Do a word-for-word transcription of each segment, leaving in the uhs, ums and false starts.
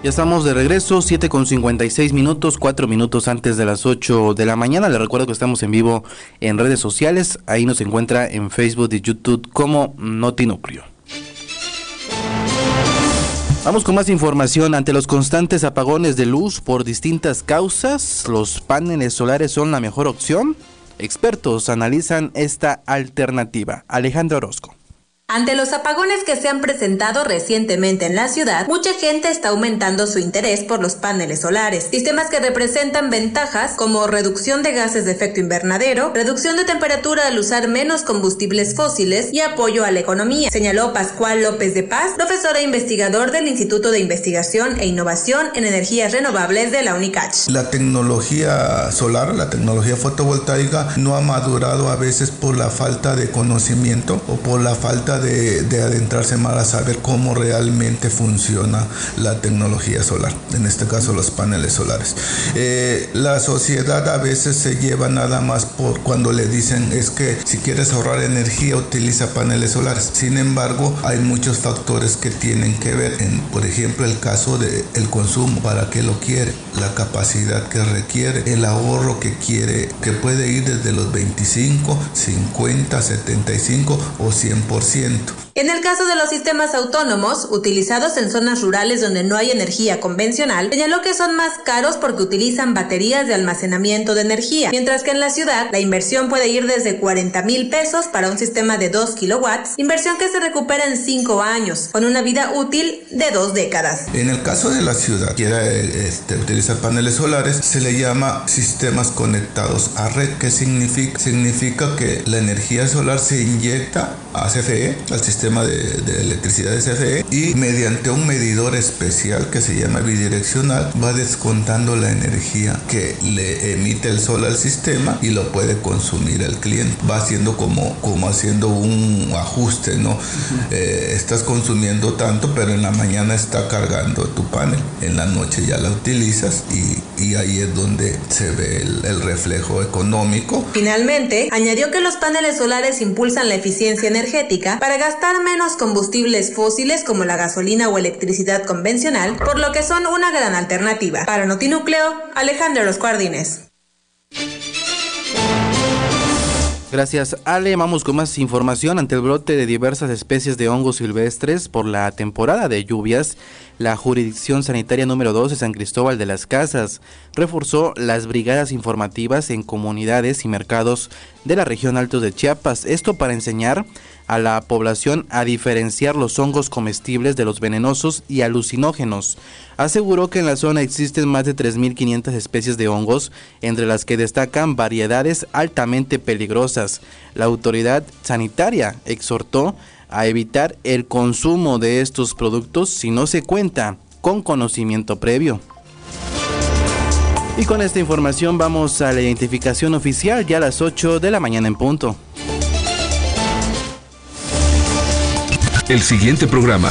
Ya estamos de regreso, siete con cincuenta y seis minutos, cuatro minutos antes de las ocho de la mañana. Les recuerdo que estamos en vivo en redes sociales. Ahí nos encuentra en Facebook y YouTube como Notinúcleo. Vamos con más información. Ante los constantes apagones de luz por distintas causas, ¿los paneles solares son la mejor opción? Expertos analizan esta alternativa. Alejandra Orozco. Ante los apagones que se han presentado recientemente en la ciudad, mucha gente está aumentando su interés por los paneles solares, sistemas que representan ventajas como reducción de gases de efecto invernadero, reducción de temperatura al usar menos combustibles fósiles y apoyo a la economía, señaló Pascual López de Paz, profesor e investigador del Instituto de Investigación e Innovación en Energías Renovables de la UNICACH. La tecnología solar, la tecnología fotovoltaica no ha madurado a veces por la falta de conocimiento o por la falta De, de adentrarse más a saber cómo realmente funciona la tecnología solar, en este caso los paneles solares. Eh, la sociedad a veces se lleva nada más por cuando le dicen es que si quieres ahorrar energía utiliza paneles solares. Sin embargo, hay muchos factores que tienen que ver, en, por ejemplo, el caso del consumo, para qué lo quiere, la capacidad que requiere, el ahorro que quiere, que puede ir desde los veinticinco, cincuenta, setenta y cinco o cien por ciento. En el caso de los sistemas autónomos, utilizados en zonas rurales donde no hay energía convencional, señaló que son más caros porque utilizan baterías de almacenamiento de energía, mientras que en la ciudad la inversión puede ir desde cuarenta mil pesos para un sistema de dos kilowatts, inversión que se recupera en cinco años, con una vida útil de dos décadas. En el caso de la ciudad, quiera este, utilizar paneles solares, se le llama sistemas conectados a red. ¿Qué significa? Significa que la energía solar se inyecta a C F E, al sistema de, de electricidad de C F E, y mediante un medidor especial que se llama bidireccional va descontando la energía que le emite el sol al sistema y lo puede consumir el cliente. Va haciendo como, como haciendo un ajuste, ¿no? Uh-huh. Eh, estás consumiendo tanto, pero en la mañana está cargando tu panel, en la noche ya la utilizas y, y ahí es donde se ve el, el reflejo económico. Finalmente, añadió que los paneles solares impulsan la eficiencia energética para gastar menos combustibles fósiles como la gasolina o electricidad convencional, por lo que son una gran alternativa. Para Notinúcleo, Alejandra Orozco Ardínez. Gracias, Ale. Vamos con más información. Ante el brote de diversas especies de hongos silvestres por la temporada de lluvias, la Jurisdicción Sanitaria número dos de San Cristóbal de las Casas reforzó las brigadas informativas en comunidades y mercados de la región Altos de Chiapas. Esto para enseñar a la población a diferenciar los hongos comestibles de los venenosos y alucinógenos. Aseguró que en la zona existen más de tres mil quinientas especies de hongos, entre las que destacan variedades altamente peligrosas. La autoridad sanitaria exhortó a evitar el consumo de estos productos si no se cuenta con conocimiento previo. Y con esta información vamos a la identificación oficial ya a las ocho de la mañana en punto. El siguiente programa.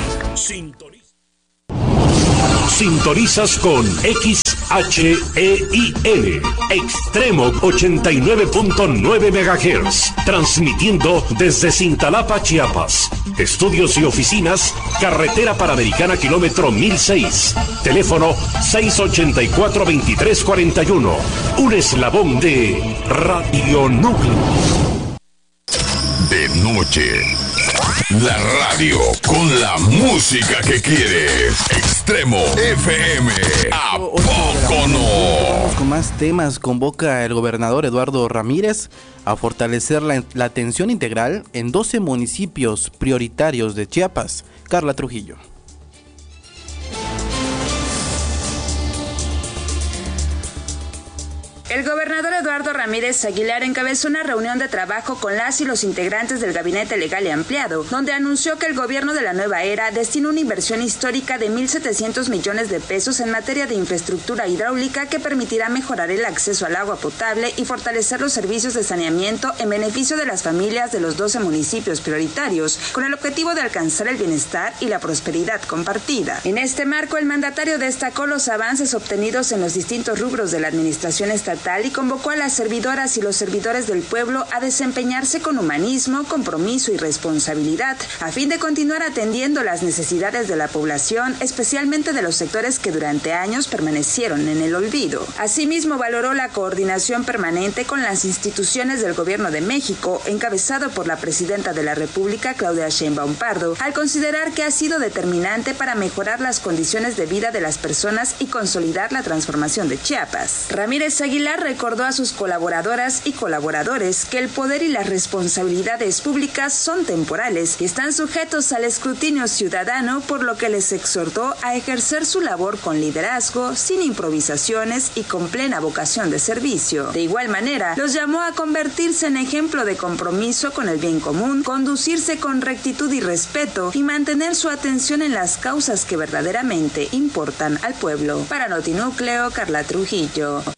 Sintonizas con X H E I N, Extremo ochenta y nueve punto nueve megahertz, transmitiendo desde Cintalapa, Chiapas. Estudios y oficinas, Carretera Panamericana, kilómetro mil seis. Teléfono seis ochenta y cuatro, veintitrés cuarenta y uno. Un eslabón de Radio Núcleo. De noche. La radio con la música que quieres. Extremo F M. ¿A poco no? Con más temas, convoca el gobernador Eduardo Ramírez a fortalecer la, la atención integral en doce municipios prioritarios de Chiapas. Carla Trujillo. El gobernador Eduardo Ramírez Aguilar encabezó una reunión de trabajo con las y los integrantes del Gabinete Legal y Ampliado, donde anunció que el gobierno de la nueva era destina una inversión histórica de mil setecientos millones de pesos en materia de infraestructura hidráulica que permitirá mejorar el acceso al agua potable y fortalecer los servicios de saneamiento en beneficio de las familias de los doce municipios prioritarios, con el objetivo de alcanzar el bienestar y la prosperidad compartida. En este marco, el mandatario destacó los avances obtenidos en los distintos rubros de la administración estatal estatal y convocó a las servidoras y los servidores del pueblo a desempeñarse con humanismo, compromiso y responsabilidad, a fin de continuar atendiendo las necesidades de la población, especialmente de los sectores que durante años permanecieron en el olvido. Asimismo, valoró la coordinación permanente con las instituciones del Gobierno de México, encabezado por la presidenta de la República, Claudia Sheinbaum Pardo, al considerar que ha sido determinante para mejorar las condiciones de vida de las personas y consolidar la transformación de Chiapas. Ramírez Aguilar recordó a sus colaboradoras y colaboradores que el poder y las responsabilidades públicas son temporales y están sujetos al escrutinio ciudadano, por lo que les exhortó a ejercer su labor con liderazgo, sin improvisaciones y con plena vocación de servicio. De igual manera, los llamó a convertirse en ejemplo de compromiso con el bien común, conducirse con rectitud y respeto y mantener su atención en las causas que verdaderamente importan al pueblo. Para Notinúcleo, Carla Trujillo.